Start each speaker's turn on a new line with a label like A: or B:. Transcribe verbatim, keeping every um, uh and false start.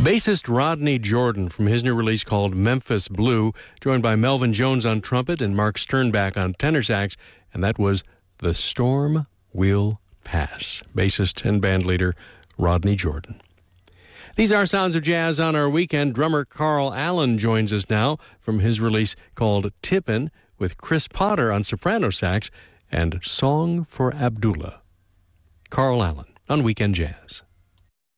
A: Bassist Rodney Jordan from his new release called Memphis Blue, joined by Melvin Jones on trumpet and Mark Sternbach on tenor sax, and that was The Storm Will Pass. Bassist and bandleader Rodney Jordan. These are Sounds of Jazz on our weekend. Drummer Carl Allen joins us now from his release called Tippin', with Chris Potter on soprano sax and Song for Abdullah. Carl Allen on Weekend Jazz.